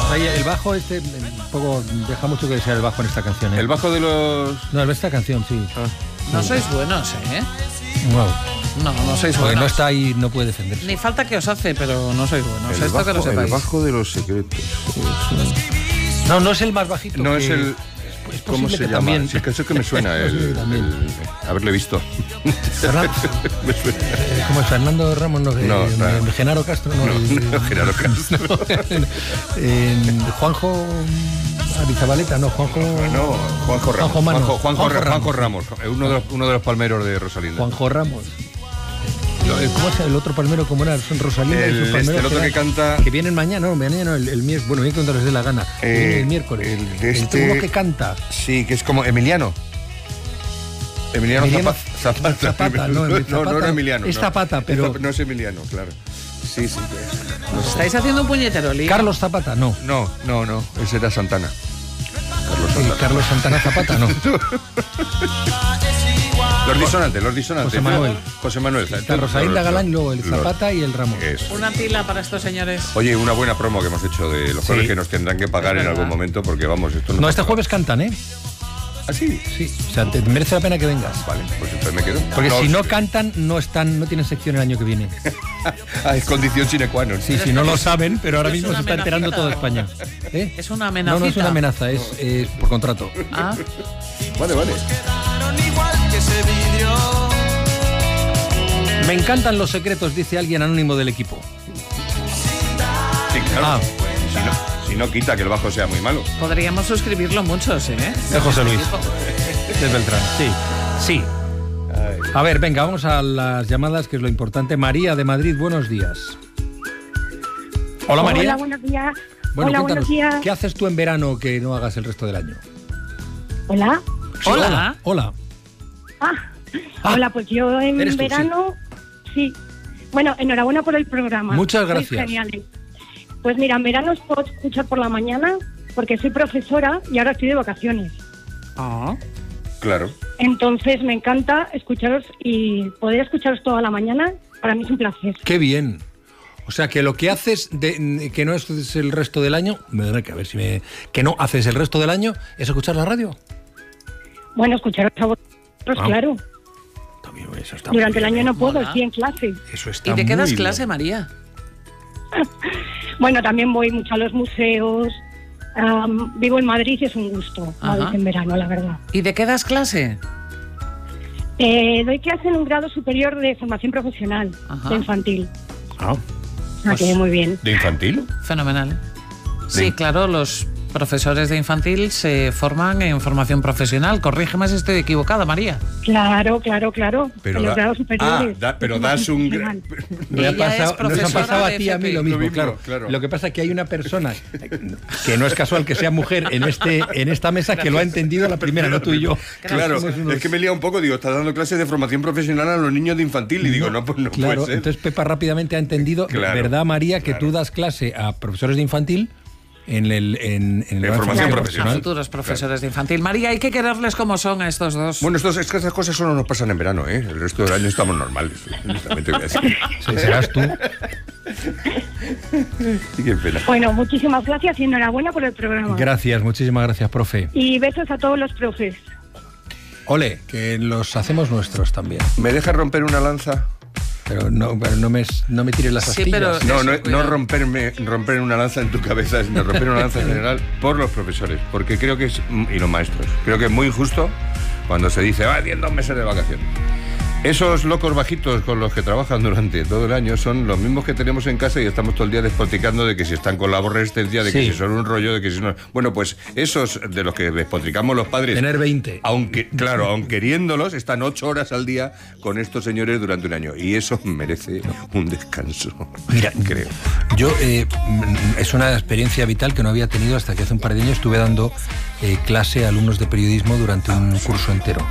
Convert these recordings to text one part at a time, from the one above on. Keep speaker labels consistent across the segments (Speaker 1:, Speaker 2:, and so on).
Speaker 1: Ahí el bajo un poco deja mucho que desear el bajo en esta canción, ¿eh?
Speaker 2: El bajo de los...
Speaker 1: No, en esta canción, sí.
Speaker 3: No sois buenos, ¿eh? No sois
Speaker 1: Porque
Speaker 3: buenos.
Speaker 1: no está ahí, no puede defenderse.
Speaker 3: Ni falta que os hace, pero no sois buenos. Esto que lo sepáis.
Speaker 2: El bajo de los secretos.
Speaker 1: No es el más bajito.
Speaker 2: No
Speaker 1: que...
Speaker 2: es el...
Speaker 1: Es
Speaker 2: ¿Cómo se llama?
Speaker 1: también...
Speaker 2: Sí, es que me suena haberle visto. Me suena.
Speaker 1: ¿Cómo es? Fernando Ramos, no, Genaro Castro,
Speaker 2: no, Genaro Castro.
Speaker 1: Juanjo Arizabaleta, no, Juanjo
Speaker 2: Ramos, uno de los palmeros de Rosalinda.
Speaker 1: Juanjo Ramos. ¿Cómo es el otro palmero? ¿Cómo era? Son Rosalinda y sus palmeros.
Speaker 2: El otro que canta...
Speaker 1: Que vienen mañana, el miércoles. Bueno, bien cuando les dé la gana. El miércoles. Uno que canta.
Speaker 2: Sí, que es como Emiliano Zapata.
Speaker 1: No Emiliano. Es
Speaker 2: no.
Speaker 1: Zapata, pero...
Speaker 2: No es Emiliano, claro. Sí.
Speaker 3: No estáis haciendo un puñetero lío.
Speaker 1: Carlos Zapata, no.
Speaker 2: No. Ese era Santana.
Speaker 1: Carlos Santana Zapata, no.
Speaker 2: Los disonantes. José Manuel.
Speaker 1: Está Rosalinda Galán y luego el Zapata y el Ramos.
Speaker 3: Una pila para estos señores.
Speaker 2: Oye, una buena promo que hemos hecho de los jueves que nos tendrán que pagar en algún momento porque vamos, esto no...
Speaker 1: No, este jueves cantan, ¿eh?
Speaker 2: ¿Ah, sí?
Speaker 1: Sí, o sea, te merece la pena que vengas.
Speaker 2: Vale, pues entonces me quedo.
Speaker 1: Porque si no cantan, no tienen sección el año que viene.
Speaker 2: Es condición sine qua non.
Speaker 1: Sí, no lo saben, pero ahora mismo se está enterando toda España. ¿Eh?
Speaker 3: Es una amenaza.
Speaker 1: No es una amenaza, es por contrato.
Speaker 3: Ah.
Speaker 2: Vale.
Speaker 1: Me encantan los secretos, dice alguien anónimo del equipo.
Speaker 2: Sí, claro. Si no quita que el bajo sea muy malo.
Speaker 3: Podríamos suscribirlo muchos, ¿eh?
Speaker 1: De José Luis. De Beltrán, sí. A ver, venga, vamos a las llamadas, que es lo importante. María de Madrid, buenos días. Hola, María.
Speaker 4: Hola, buenos días.
Speaker 1: Bueno,
Speaker 4: Hola,
Speaker 1: cuéntanos,
Speaker 4: buenos días.
Speaker 1: ¿qué haces tú en verano que no hagas el resto del año?
Speaker 4: Hola.
Speaker 1: Sí, hola.
Speaker 4: Hola, pues yo en verano... Sí. Bueno, enhorabuena por el programa.
Speaker 1: Muchas gracias.
Speaker 4: Sois geniales. Pues mira, en verano os puedo escuchar por la mañana porque soy profesora y ahora estoy de vacaciones.
Speaker 3: Ah.
Speaker 2: Claro.
Speaker 4: Entonces me encanta escucharos y poder escucharos toda la mañana, para mí es un placer.
Speaker 1: ¡Qué bien! O sea, que lo que haces que no es el resto del año, que no haces el resto del año, es escuchar la radio.
Speaker 4: Bueno, escucharos a vosotros, claro.
Speaker 1: También, eso está
Speaker 4: durante el año
Speaker 1: bien.
Speaker 4: no puedo, estoy en clase.
Speaker 1: Eso está
Speaker 3: ¿Y de qué das
Speaker 1: muy
Speaker 3: clase,
Speaker 1: bien.
Speaker 3: María?
Speaker 4: Bueno, también voy mucho a los museos. Vivo en Madrid y es un gusto Madrid en verano, la verdad.
Speaker 3: ¿Y de qué das clase?
Speaker 4: Doy clase en un grado superior de formación profesional, de infantil. Que muy bien.
Speaker 2: ¿De infantil?
Speaker 3: Fenomenal. Sí, claro, los profesores de infantil se forman en formación profesional. Corrígeme si estoy equivocada, María.
Speaker 4: Claro.
Speaker 2: Pero
Speaker 4: en los grados superiores.
Speaker 2: Pero das un...
Speaker 1: Nos ha pasado a ti y a mí lo mismo,
Speaker 2: claro.
Speaker 1: Lo que pasa es que hay una persona, que no es casual que sea mujer, en esta mesa que lo ha entendido a la primera, no tú y yo.
Speaker 2: Claro, es que me lía un poco, digo, está dando clases de formación profesional a los niños de infantil y digo, no puede ser.
Speaker 1: Entonces Pepa rápidamente ha entendido, ¿verdad, María, que tú das clase a profesores de infantil? En
Speaker 2: formación profesional.
Speaker 3: Futuros profesores de infantil. María, hay que quererles como son a estos dos.
Speaker 2: Bueno, es que estas cosas solo nos pasan en verano, ¿eh? El resto del año estamos normales. Honestamente voy a decir.
Speaker 1: Sí, serás tú.
Speaker 2: Qué pena.
Speaker 4: Bueno, muchísimas gracias y enhorabuena por el programa.
Speaker 1: Gracias, muchísimas gracias, profe.
Speaker 4: Y besos a todos los profes.
Speaker 1: Ole, que los hacemos nuestros también.
Speaker 2: ¿Me dejas romper una lanza?
Speaker 1: Pero no me tires las astillas.
Speaker 2: No romper una lanza en tu cabeza, sino romper una lanza en general por los profesores, porque creo que es, y los maestros, creo que es muy injusto cuando se dice, tienen 2 meses de vacaciones. Esos locos bajitos con los que trabajan durante todo el año son los mismos que tenemos en casa y estamos todo el día despotricando de que si están con la aborrecencia, de que si son un rollo, de que si no... Bueno, pues esos de los que despotricamos los padres...
Speaker 1: Tener 20.
Speaker 2: Aunque queriéndolos, están 8 horas al día con estos señores durante un año. Y eso merece un descanso.
Speaker 1: Mira,
Speaker 2: creo.
Speaker 1: Yo, es una experiencia vital que no había tenido hasta que hace un par de años estuve dando clase a alumnos de periodismo durante un curso entero.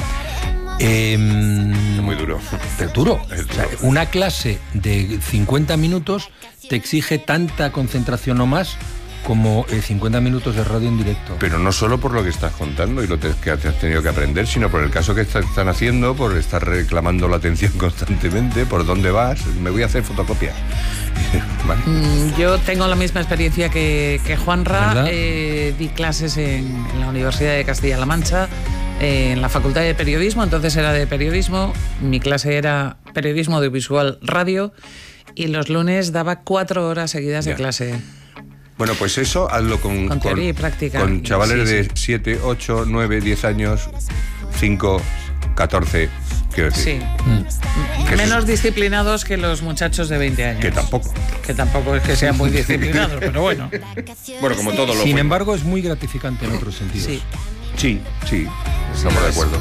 Speaker 2: Muy duro.
Speaker 1: Es duro. O sea, una clase de 50 minutos te exige tanta concentración o más como 50 minutos de radio en directo.
Speaker 2: Pero no solo por lo que estás contando y lo que te has tenido que aprender, sino por el caso que están haciendo, por estar reclamando la atención constantemente, por dónde vas, me voy a hacer fotocopia. ¿Vale?
Speaker 3: Yo tengo la misma experiencia que Juanra. Di clases en la Universidad de Castilla-La Mancha, en la Facultad de Periodismo, entonces era de periodismo, mi clase era periodismo audiovisual radio y los lunes daba 4 horas seguidas de clase.
Speaker 2: Bueno, pues eso hazlo con
Speaker 3: teoría y práctica.
Speaker 2: Con chavales de 7, 8, 9, 10 años, 5, 14, quiero decir.
Speaker 3: Sí. Menos disciplinados que los muchachos de 20 años.
Speaker 2: Que tampoco
Speaker 3: Es que sean muy disciplinados, pero bueno.
Speaker 2: Bueno, como todo lo
Speaker 1: Sin embargo, es muy gratificante en otros sentidos.
Speaker 2: Sí. Estamos de acuerdo.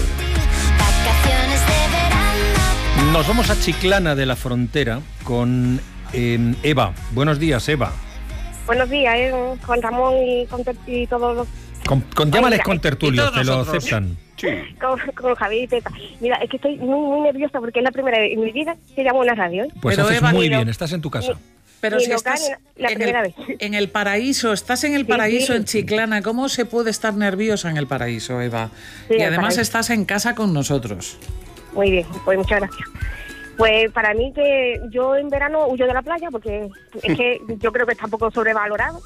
Speaker 1: Nos vamos a Chiclana de la Frontera con Eva. Buenos días, Eva.
Speaker 4: Buenos días, con Ramón y todos los...
Speaker 1: Llámales con tertulios, te lo aceptan.
Speaker 2: Sí.
Speaker 4: Con Javier y Pepa. Mira, es que estoy muy nerviosa porque es la primera vez en mi vida que llamo a una radio.
Speaker 1: Pues
Speaker 3: pero
Speaker 1: haces
Speaker 3: Eva,
Speaker 1: muy bien, estás en tu casa.
Speaker 3: Pero si estás en el paraíso, estás en el paraíso en Chiclana, ¿cómo se puede estar nerviosa en el paraíso, Eva?
Speaker 4: Sí,
Speaker 3: y además estás en casa con nosotros.
Speaker 4: Muy bien, pues muchas gracias. Pues para mí que yo en verano huyo de la playa porque es que yo creo que está un poco sobrevalorado.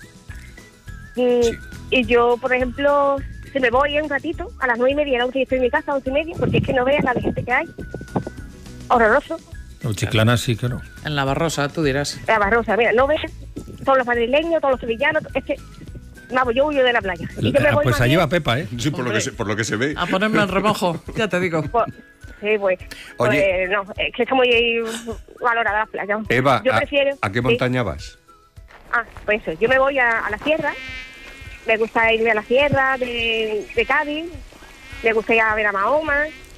Speaker 4: Y yo, por ejemplo, si me voy un ratito, a las 9:30, a las 11 estoy en mi casa, 11:30, porque es que no veas la de gente que hay. Horroroso.
Speaker 1: No, Chiclana sí, claro.
Speaker 3: En La Barrosa, tú dirás.
Speaker 4: La Barrosa, mira, no ves todos los madrileños, todos los sevillanos, es que... Vamos, yo huyo de la playa. Y yo me voy
Speaker 1: pues allí va Pepa, ¿eh?
Speaker 2: Sí, por lo que se ve.
Speaker 3: A ponerme el remojo, ya te digo.
Speaker 4: Sí, pues.
Speaker 2: Oye,
Speaker 4: no, es que está muy valorada la playa.
Speaker 2: Eva,
Speaker 4: yo prefiero,
Speaker 2: ¿a qué montaña vas?
Speaker 4: Pues eso, yo me voy a la sierra. Me gusta irme a la sierra de Cádiz. Me gusta ir a ver a Mahoma.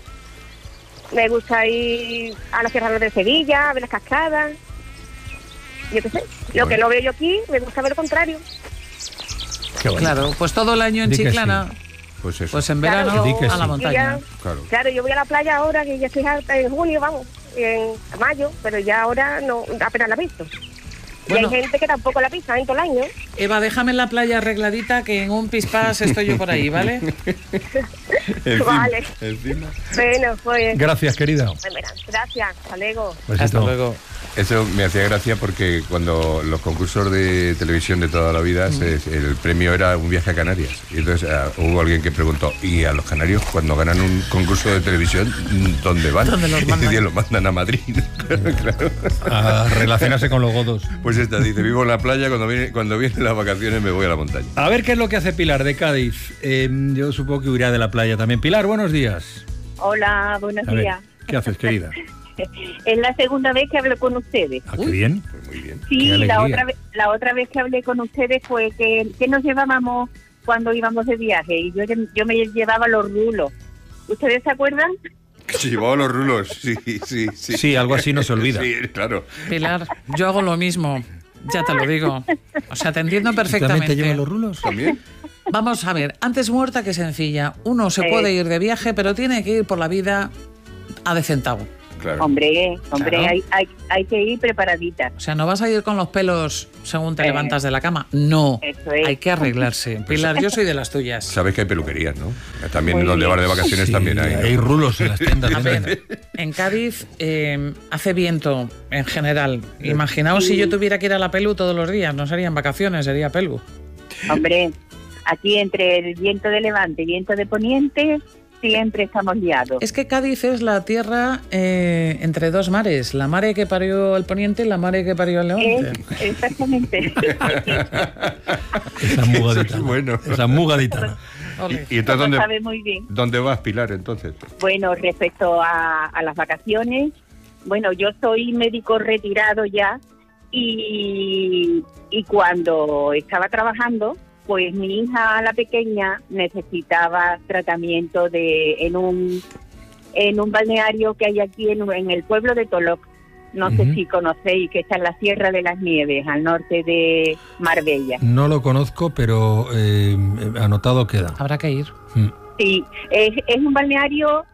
Speaker 4: Me gusta ir a la sierra de Sevilla, a ver las cascadas. Yo qué sé. Lo que no veo yo aquí, me gusta ver lo contrario.
Speaker 3: Claro, pues todo el año en Chiclana.
Speaker 1: Sí.
Speaker 2: Pues eso.
Speaker 3: Pues en verano a la montaña.
Speaker 4: Claro, yo voy a la playa ahora, que ya estoy harta en junio, vamos, en mayo, pero ya ahora no, apenas la he visto. Bueno, y hay gente que tampoco la pisa en todo el año.
Speaker 3: Eva, déjame en la playa arregladita, que en un pispás estoy yo por ahí, ¿vale?
Speaker 4: Vale. Bueno, pues...
Speaker 1: Gracias, querida.
Speaker 4: Gracias, hasta luego.
Speaker 3: Hasta luego.
Speaker 2: Eso me hacía gracia porque cuando los concursos de televisión de toda la vida, el premio era un viaje a Canarias. Y entonces hubo alguien que preguntó, ¿y a los canarios cuando ganan un concurso de televisión, dónde van?
Speaker 3: ¿Dónde los mandan?
Speaker 2: Y los mandan a Madrid. Claro.
Speaker 1: A relacionarse con los godos.
Speaker 2: Pues esta dice, vivo en la playa, cuando vienen las vacaciones me voy a la montaña.
Speaker 1: A ver qué es lo que hace Pilar de Cádiz. Yo supongo que huirá de la playa también. Pilar, buenos días.
Speaker 5: Hola, buenos días.
Speaker 1: ¿Qué haces, querida?
Speaker 5: Es la segunda vez que hablo con ustedes.
Speaker 1: Ah, qué bien.
Speaker 2: Pues muy bien.
Speaker 5: Sí, la otra vez que hablé con ustedes fue que nos llevábamos cuando íbamos de viaje y yo me llevaba los rulos. ¿Ustedes se acuerdan?
Speaker 2: Se llevaba los rulos, sí.
Speaker 1: Sí, algo así no se olvida.
Speaker 2: Sí, claro.
Speaker 3: Pilar, yo hago lo mismo, ya te lo digo. O sea, te entiendo perfectamente.
Speaker 1: ¿También te llevan los rulos?
Speaker 2: ¿También?
Speaker 3: Vamos a ver, antes muerta que sencilla. Uno se puede ir de viaje, pero tiene que ir por la vida a decentavo.
Speaker 2: Claro.
Speaker 5: Hombre,
Speaker 3: Claro.
Speaker 5: hay que ir preparadita.
Speaker 3: O sea, no vas a ir con los pelos según te levantas de la cama. No,
Speaker 5: Eso es.
Speaker 3: hay que arreglarse. Pilar, yo soy de las tuyas.
Speaker 2: Sabes que hay peluquerías, ¿no? También
Speaker 5: Muy
Speaker 2: donde
Speaker 5: bien.
Speaker 2: vas de vacaciones
Speaker 1: Sí,
Speaker 2: también hay.
Speaker 1: hay rulos en las tiendas.
Speaker 3: A ver, en Cádiz hace viento en general. Imaginaos si yo tuviera que ir a la pelu todos los días. No serían vacaciones, sería pelu.
Speaker 5: Hombre, aquí entre el viento de levante y viento de poniente siempre estamos liados.
Speaker 3: Es que Cádiz es la tierra entre dos mares. La mare que parió el poniente y la mare que parió el levante.
Speaker 5: Exactamente.
Speaker 1: Esa muy gaditana.
Speaker 2: Bueno.
Speaker 1: Esa muy gaditana.
Speaker 3: Ole.
Speaker 2: ¿Y entonces
Speaker 5: Lo sabe muy bien.
Speaker 2: dónde vas, Pilar, entonces?
Speaker 5: Bueno, respecto a las vacaciones, bueno, yo soy médico retirado ya y cuando estaba trabajando, pues mi hija, la pequeña, necesitaba tratamiento en un balneario que hay aquí en el pueblo de Toloc. No sé si conocéis, que está en la Sierra de las Nieves, al norte de Marbella.
Speaker 1: No lo conozco, pero anotado queda.
Speaker 3: Habrá que ir.
Speaker 5: Sí, es un balneario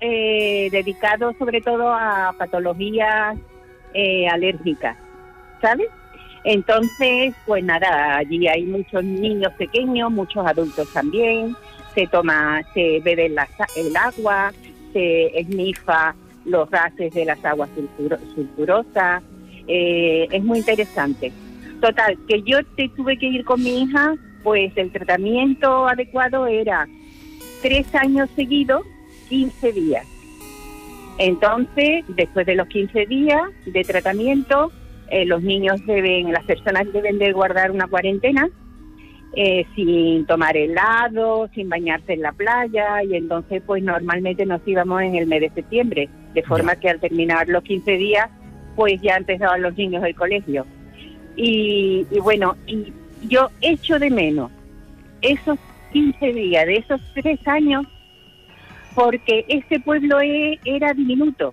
Speaker 5: dedicado sobre todo a patologías alérgicas, ¿sabes? Entonces, pues nada, allí hay muchos niños pequeños, muchos adultos también, se bebe el agua, se esnifa los gases de las aguas sulfurosas, es muy interesante. Total, que yo tuve que ir con mi hija, pues el tratamiento adecuado era 3 años seguidos, 15 días. Entonces, después de los 15 días de tratamiento, las personas deben de guardar una cuarentena, sin tomar helado, sin bañarse en la playa, y entonces pues normalmente nos íbamos en el mes de septiembre, de forma que al terminar los 15 días pues ya empezaban los niños del colegio. Y bueno, y yo echo de menos esos 15 días de esos 3 años, porque ese pueblo era diminuto.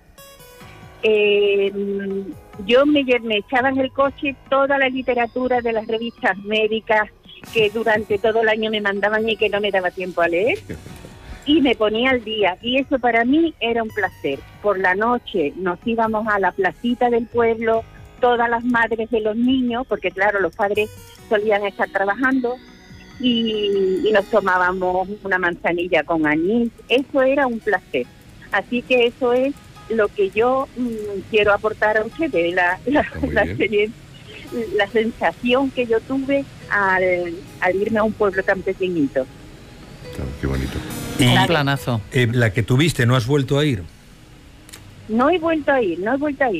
Speaker 5: Yo me echaba en el coche toda la literatura de las revistas médicas que durante todo el año me mandaban y que no me daba tiempo a leer, y me ponía al día, y eso para mí era un placer. Por la noche nos íbamos a la placita del pueblo, todas las madres de los niños, porque claro, los padres solían estar trabajando, y nos tomábamos una manzanilla con anís. Eso era un placer. Así que eso es lo que yo quiero aportar a ustedes, la experiencia, la sensación que yo tuve al irme a un pueblo tan pequeñito.
Speaker 2: Claro, qué bonito.
Speaker 1: Y
Speaker 3: un planazo.
Speaker 1: La que tuviste, ¿no has vuelto a ir?
Speaker 5: No he vuelto a ir,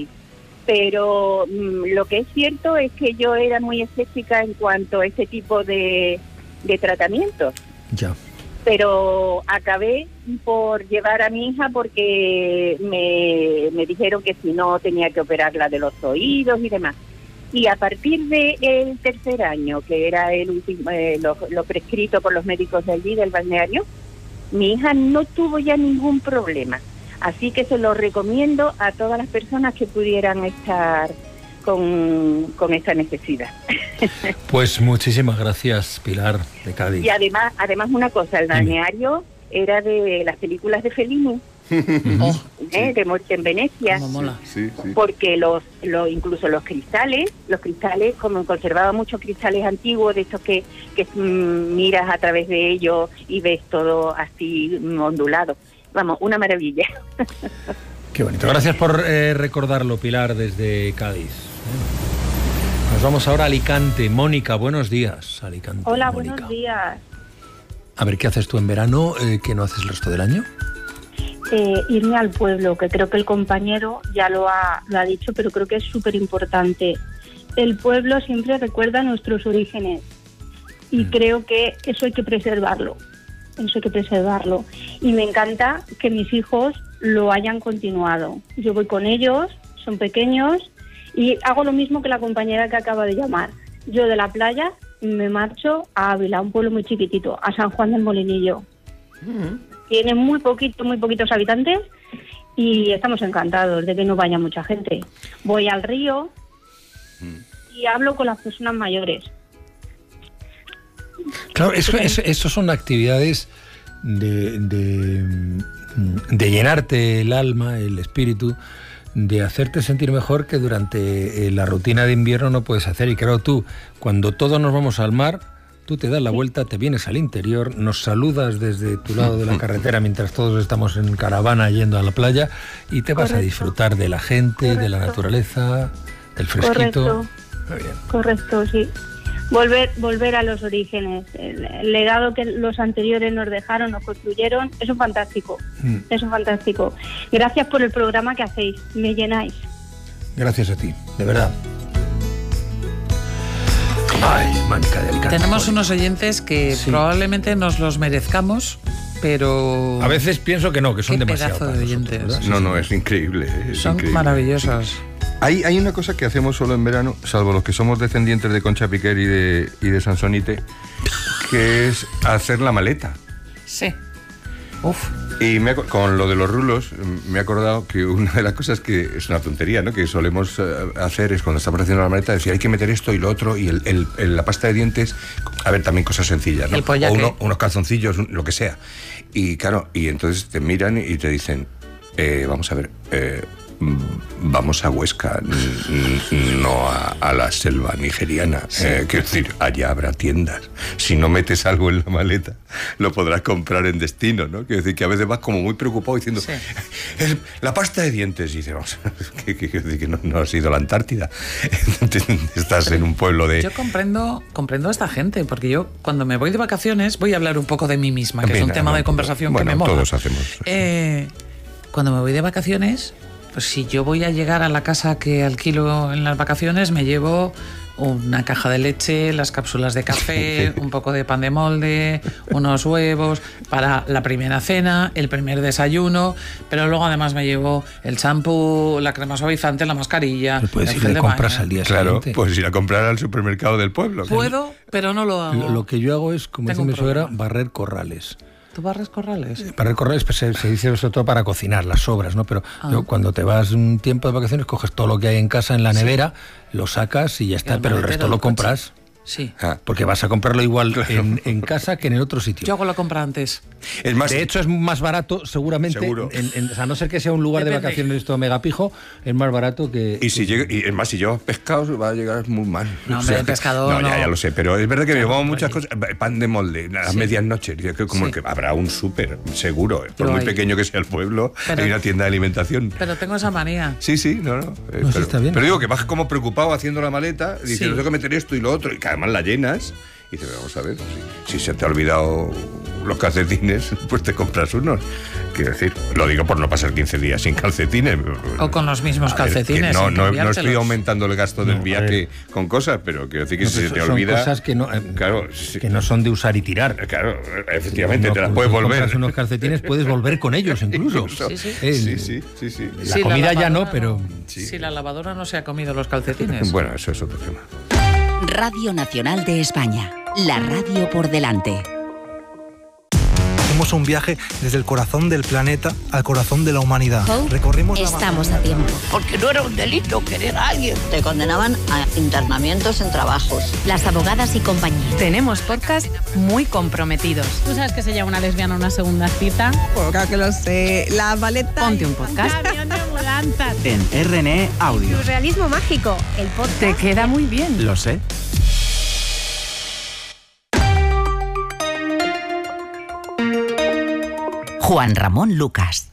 Speaker 5: pero lo que es cierto es que yo era muy escéptica en cuanto a ese tipo de tratamientos.
Speaker 1: Ya.
Speaker 5: Pero acabé por llevar a mi hija porque me dijeron que si no tenía que operarla de los oídos y demás. Y a partir del 3er año, que era el último, lo prescrito por los médicos de allí, del balneario, mi hija no tuvo ya ningún problema. Así que se lo recomiendo a todas las personas que pudieran estar con esta necesidad.
Speaker 1: Pues muchísimas gracias, Pilar, de Cádiz.
Speaker 5: Y además una cosa, el balneario era de las películas de Fellini. De Muerte en Venecia.
Speaker 2: Sí.
Speaker 5: Porque incluso los cristales, como conservaba muchos cristales antiguos, de estos que miras a través de ellos y ves todo así ondulado. Vamos, una maravilla.
Speaker 1: Qué bonito. Gracias por recordarlo, Pilar, desde Cádiz. Nos vamos ahora a Alicante. Mónica, buenos días. Alicante.
Speaker 6: Hola,
Speaker 1: Mónica.
Speaker 6: buenos días.
Speaker 1: A ver, ¿qué haces tú en verano que no haces el resto del año?
Speaker 6: Irme al pueblo, que creo que el compañero ya lo ha dicho, pero creo que es súper importante. El pueblo siempre recuerda nuestros orígenes y creo que eso hay que preservarlo. Y me encanta que mis hijos lo hayan continuado. Yo voy con ellos, son pequeños, y hago lo mismo que la compañera que acaba de llamar. Yo de la playa me marcho a Ávila, un pueblo muy chiquitito, a San Juan del Molinillo. Tiene muy poquitos habitantes y estamos encantados de que no vaya mucha gente. Voy al río y hablo con las personas mayores.
Speaker 1: Claro, eso son actividades de llenarte el alma, el espíritu, de hacerte sentir mejor, que durante la rutina de invierno no puedes hacer. Y claro, tú, cuando todos nos vamos al mar, tú te das la vuelta, te vienes al interior, nos saludas desde tu lado de la carretera mientras todos estamos en caravana yendo a la playa, y te vas a disfrutar de la gente, de la naturaleza, del fresquito. Muy bien.
Speaker 6: Correcto, sí. Volver a los orígenes. El legado que los anteriores nos dejaron, nos construyeron, eso es fantástico. Eso es fantástico. Gracias por el programa que hacéis, me llenáis.
Speaker 1: Gracias a ti, de verdad. Ay, Mónica de Alicante.
Speaker 3: Tenemos unos oyentes que probablemente nos los merezcamos, pero...
Speaker 1: A veces pienso que no, que son demasiado.
Speaker 3: Qué pedazo de oyentes.
Speaker 1: Nosotros,
Speaker 2: No, es increíble.
Speaker 3: Son
Speaker 2: increíble.
Speaker 3: maravillosos.
Speaker 2: Sí. Hay una cosa que hacemos solo en verano, salvo los que somos descendientes de Concha Piquer y de Sansonite, que es hacer la maleta.
Speaker 3: Sí. Uf.
Speaker 2: Y con lo de los rulos, me he acordado que una de las cosas que es una tontería, ¿no?, que solemos hacer es cuando estamos haciendo la maleta, decir hay que meter esto y lo otro, y la pasta de dientes, a ver, también cosas sencillas, ¿no? O unos calzoncillos, lo que sea. Y claro, y entonces te miran y te dicen, vamos a ver, vamos a Huesca, no a la selva nigeriana. Quiero decir, allá habrá tiendas. Si no metes algo en la maleta, lo podrás comprar en destino, ¿no? Quiero decir que a veces vas como muy preocupado diciendo, la pasta de dientes. Y dices, vamos, que no has ido a la Antártida. Estás en un pueblo de...
Speaker 3: Yo comprendo a esta gente, porque yo cuando me voy de vacaciones, voy a hablar un poco de mí misma, que es un tema de conversación que me mola.
Speaker 2: Todos hacemos.
Speaker 3: Cuando me voy de vacaciones, pues si yo voy a llegar a la casa que alquilo en las vacaciones, me llevo una caja de leche, las cápsulas de café, un poco de pan de molde, unos huevos para la primera cena, el primer desayuno, pero luego además me llevo el champú, la crema suavizante, la mascarilla.
Speaker 1: Puedes ir de compras al día siguiente.
Speaker 2: Claro, puedes ir a comprar al supermercado del pueblo.
Speaker 3: Puedo, pero no lo hago.
Speaker 1: Lo que yo hago es, como dice mi suegra, barrer corrales.
Speaker 3: ¿Tú barres corrales?
Speaker 1: Barrer corrales pues, se dice sobre todo para cocinar, las sobras, ¿no? Pero yo, cuando te vas un tiempo de vacaciones, coges todo lo que hay en casa, en la nevera, lo sacas y ya está, pero el resto lo compras.
Speaker 3: Sí.
Speaker 1: Porque vas a comprarlo igual en casa que en el otro sitio.
Speaker 3: Yo hago la compra antes.
Speaker 2: Es más,
Speaker 1: de hecho, es más barato, seguramente.
Speaker 2: Seguro.
Speaker 1: A no ser que sea un lugar de vacaciones esto megapijo, es más barato que...
Speaker 2: Y si es más, si llevas pescados, va a llegar muy mal.
Speaker 3: No, hombre, pescado no.
Speaker 2: Ya lo sé, pero es verdad que llevamos muchas cosas. Pan de molde, a medias noches. Como que habrá un súper, seguro. Por muy pequeño que sea el pueblo, hay una tienda de alimentación.
Speaker 3: Pero tengo esa manía.
Speaker 2: Sí,
Speaker 1: pero está bien.
Speaker 2: Pero digo que vas como preocupado haciendo la maleta, dices, tengo que meter esto y lo otro, y que además la llenas. Y dices, vamos a ver, si se te ha olvidado los calcetines, pues te compras unos. Quiero decir, lo digo por no pasar 15 días sin calcetines.
Speaker 3: O con los mismos calcetines.
Speaker 2: No estoy aumentando el gasto del viaje con cosas, pero quiero decir que si se te olvida...
Speaker 1: Son cosas que no son de usar y tirar.
Speaker 2: Claro, efectivamente, te las puedes volver.
Speaker 1: Compras unos calcetines, puedes volver con ellos incluso.
Speaker 2: Sí.
Speaker 1: La comida ya no, pero...
Speaker 3: Si la lavadora no se ha comido los calcetines.
Speaker 2: Bueno, eso es otro tema.
Speaker 7: Radio Nacional de España, la radio por delante.
Speaker 8: Hacemos un viaje desde el corazón del planeta al corazón de la humanidad. Recorrimos
Speaker 9: Estamos a tiempo.
Speaker 10: Porque no era un delito querer a alguien.
Speaker 9: Te condenaban a internamientos en trabajos.
Speaker 7: Las abogadas y compañía.
Speaker 11: Tenemos podcast muy comprometidos.
Speaker 12: ¿Tú sabes que se llama una lesbiana una segunda cita?
Speaker 13: Pues claro que lo sé. La maleta.
Speaker 11: Ponte un podcast.
Speaker 14: En RNE Audio.
Speaker 15: Surrealismo mágico. El podcast.
Speaker 11: Te queda muy bien.
Speaker 14: Lo sé.
Speaker 7: Juan Ramón Lucas.